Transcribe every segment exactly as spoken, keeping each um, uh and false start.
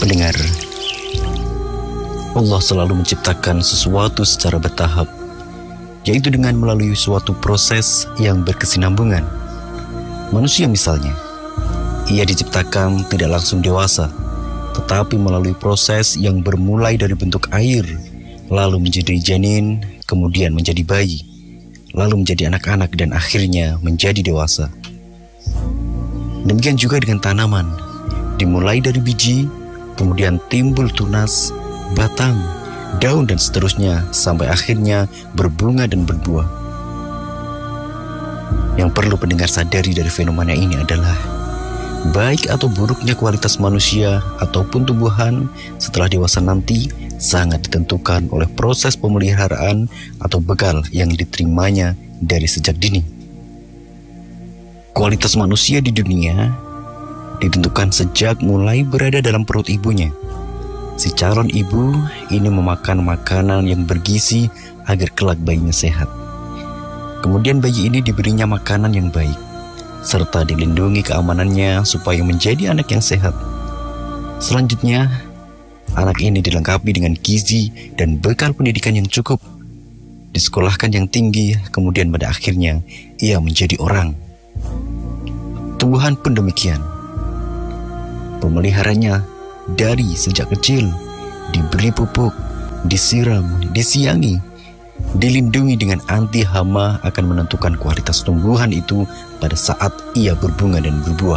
Pendengar, Allah selalu menciptakan sesuatu secara bertahap, yaitu dengan melalui suatu proses yang berkesinambungan. Manusia misalnya, ia diciptakan tidak langsung dewasa, tetapi melalui proses yang bermulai dari bentuk air, lalu menjadi janin, kemudian menjadi bayi, lalu menjadi anak-anak, dan akhirnya menjadi dewasa. Demikian juga dengan tanaman, dimulai dari biji, kemudian timbul tunas, batang, daun, dan seterusnya, sampai akhirnya berbunga dan berbuah. Yang perlu pendengar sadari dari fenomena ini adalah baik atau buruknya kualitas manusia ataupun tumbuhan setelah dewasa nanti sangat ditentukan oleh proses pemeliharaan atau bekal yang diterimanya dari sejak dini. Kualitas manusia di dunia ditentukan sejak mulai berada dalam perut ibunya. Si calon ibu ini memakan makanan yang bergizi agar kelak bayinya sehat. Kemudian bayi ini diberinya makanan yang baik, serta dilindungi keamanannya supaya menjadi anak yang sehat. Selanjutnya, anak ini dilengkapi dengan gizi dan bekal pendidikan yang cukup, disekolahkan yang tinggi, kemudian pada akhirnya ia menjadi orang. Tumbuhan pun demikian. Pemeliharanya dari sejak kecil, diberi pupuk, disiram, disiangi, dilindungi dengan anti hama akan menentukan kualitas tumbuhan itu pada saat ia berbunga dan berbuah.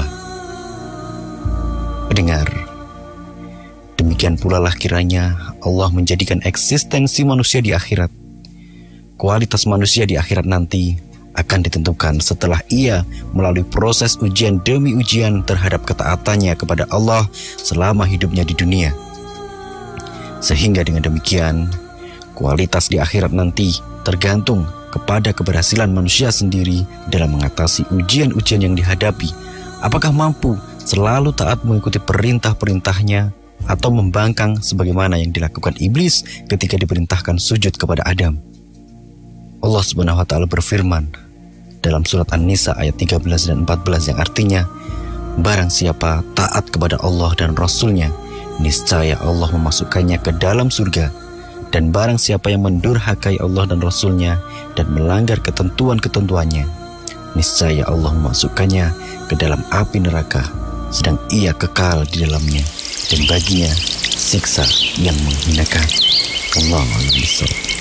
Pendengar, demikian pula lah kiranya Allah menjadikan eksistensi manusia di akhirat. Kualitas manusia di akhirat nanti akan ditentukan setelah ia melalui proses ujian demi ujian terhadap ketaatannya kepada Allah selama hidupnya di dunia. Sehingga dengan demikian, kualitas di akhirat nanti tergantung kepada keberhasilan manusia sendiri dalam mengatasi ujian-ujian yang dihadapi. Apakah mampu selalu taat mengikuti perintah-perintahnya atau membangkang sebagaimana yang dilakukan iblis ketika diperintahkan sujud kepada Adam. Allah Subhanahu wa taala berfirman dalam surat An-Nisa ayat tiga belas dan empat belas yang artinya, barang siapa taat kepada Allah dan Rasul-Nya, niscaya Allah memasukkannya ke dalam surga. Dan barang siapa yang mendurhakai Allah dan Rasul-Nya dan melanggar ketentuan-ketentuannya, niscaya Allah memasukkannya ke dalam api neraka, sedang ia kekal di dalamnya, dan baginya siksa yang menghinakan. Allahu a'lam bishawab.